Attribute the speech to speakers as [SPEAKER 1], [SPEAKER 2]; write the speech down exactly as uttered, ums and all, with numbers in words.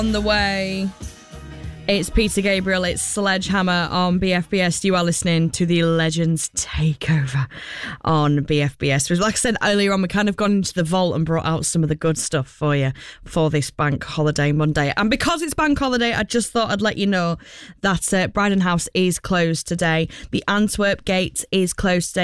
[SPEAKER 1] On the way, it's Peter Gabriel, it's Sledgehammer on B F B S. You are listening to the Legends Takeover on B F B S. Like I said earlier on, we kind of gone into the vault and brought out some of the good stuff for you for this Bank Holiday Monday. And because it's Bank Holiday, I just thought I'd let you know that uh, Bryden House is closed today. The Antwerp Gate is closed today.